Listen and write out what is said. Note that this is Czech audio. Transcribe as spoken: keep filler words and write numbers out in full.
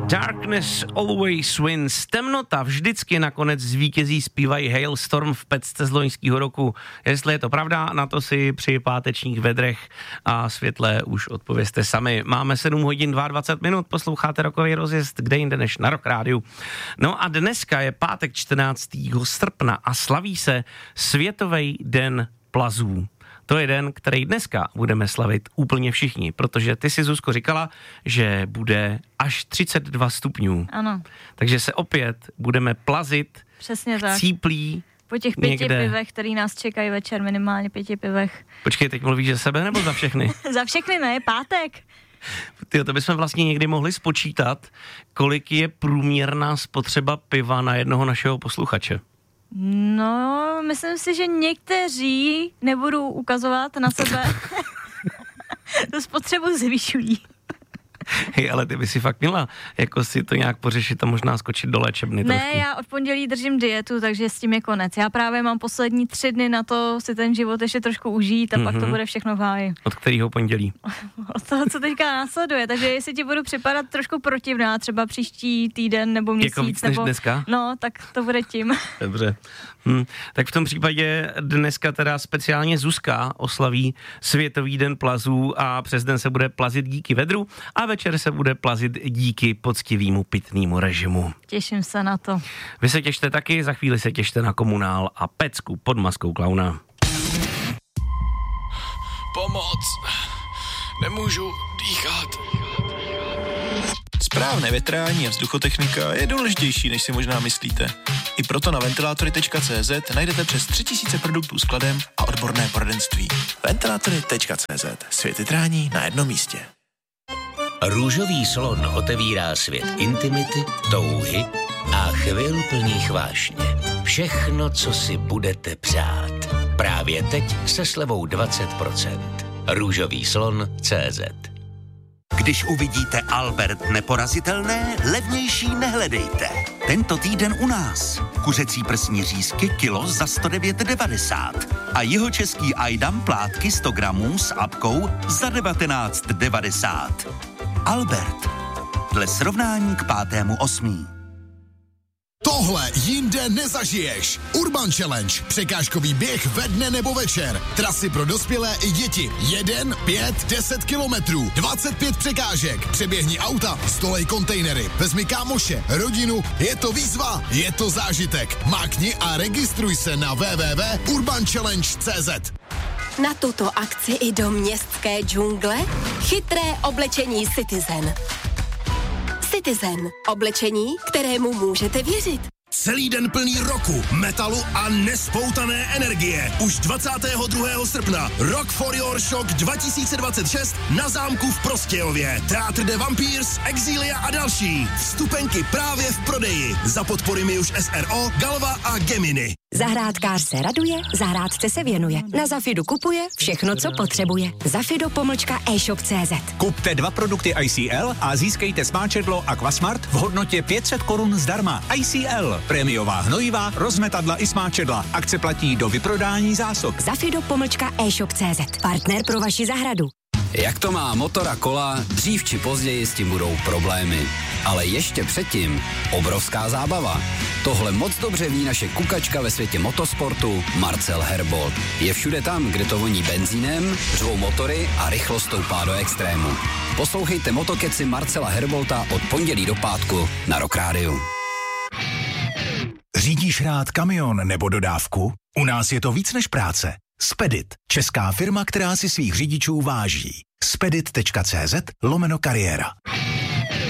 Darkness always wins. Temnota vždycky nakonec zvítězí, zpívají Hailstorm v pecce z loňského roku. Jestli je to pravda, na to si při pátečních vedrech a světle už odpovězte sami. Máme sedm hodin dvacet dva minut, posloucháte Rockový rozjezd, kde jinde než na Rock Rádiu. No a dneska je pátek čtrnáctého srpna a slaví se Světový den plazů. To je den, který dneska budeme slavit úplně všichni, protože ty si, Zuzko, říkala, že bude až třicet dva stupňů. Ano. Takže se opět budeme plazit. Přesně tak. Cíplí. Po těch pěti někde. pivech, který nás čekají večer, minimálně pěti pivech. Počkej, teď mluvíš za sebe nebo za všechny? Za všechny, ne, pátek. Tyjo, to bychom vlastně někdy mohli spočítat, kolik je průměrná spotřeba piva na jednoho našeho posluchače. No, myslím si, že někteří, nebudu ukazovat na sebe, tu spotřebu zvyšují. Hej, ale ty by si fakt měla jako si to nějak pořešit a možná skočit do léčebny Ne, trošku. já od pondělí držím dietu, takže s tím je konec. Já právě mám poslední tři dny na to si ten život ještě trošku užít a mm-hmm. pak to bude všechno v háji. Od kterého pondělí? Od toho, co teďka následuje. Takže jestli ti budu připadat trošku protivná, třeba příští týden nebo měsíc. Jako víc nebo, než dneska? No, tak to bude tím. Dobře. Hm. Tak v tom případě dneska teda speciálně Zuzka oslaví Světový den plazů a přes den se bude plazit díky vedru a večer se bude plazit díky poctivýmu pitnému režimu. Těším se na to. Vy se těšte taky, za chvíli se těšte na Komunál a Pecku pod maskou klauna. Pomoc! Nemůžu dýchat. Správné větrání a vzduchotechnika je důležitější, než si možná myslíte. I proto na ventilátory tečka cé zet najdete přes tři tisíce produktů s kladem a odborné poradenství. ventilátory tečka cé zet. Svět větrání na jednom místě. Růžový slon otevírá svět intimity, touhy a chvil plných vášně. Všechno, co si budete přát. Právě teď se slevou dvacet procent. Růžový slon tečka cé zet. Když uvidíte Albert neporazitelné, levnější nehledejte. Tento týden u nás. Kuřecí prsní řízky kilo za sto devět devadesát a jihočeský Ajdam plátky sto gramů s apkou za devatenáct devadesát. Albert. Dle srovnání k pátému osmí. Tohle jinde nezažiješ. Urban Challenge. Překážkový běh ve dne nebo večer. Trasy pro dospělé i děti. Jeden, pět, deset kilometrů. dvacet pět překážek. Přeběhni auta, stolej kontejnery. Vezmi kámoše, rodinu. Je to výzva, je to zážitek. Mákni a registruj se na w w w tečka urban challenge tečka cé zet. Na tuto akci i do městské džungle chytré oblečení Citizen. Citizen. Oblečení, kterému můžete věřit. Celý den plný roku, metalu a nespoutané energie. Už dvacátého druhého srpna Rock for Your Shock dva tisíce dvacet šest na zámku v Prostějově. Teatr de Vampírs, Exilia a další. Vstupenky právě v prodeji. Za podpory Miuš S R O, Galva a Gemini. Zahrádkář se raduje, zahrádce se věnuje. Na Zafidu kupuje všechno, co potřebuje. Zafido pomlčka e-shop tečka cé zet. Kupte dva produkty I C L a získejte smáčedlo Aquasmart v hodnotě pět set korun zdarma. I C L. Prémiová hnojiva, rozmetadla i smáčedla. Akce platí do vyprodání zásob. Zafido pomlčka e-shop tečka cé zet. Partner pro vaši zahradu. Jak to má motor a kola, dřív či později s tím budou problémy. Ale ještě předtím obrovská zábava. Tohle moc dobře ví naše kukačka ve světě motosportu Marcel Herbold. Je všude tam, kde to voní benzínem, řvou motory a rychlost stoupá do extrému. Poslouchejte motokeci Marcela Herbolta od pondělí do pátku na Rock Rádiu. Řídíš rád kamion nebo dodávku? U nás je to víc než práce. Spedit, česká firma, která si svých řidičů váží. spedit tečka cé zet lomeno kariéra.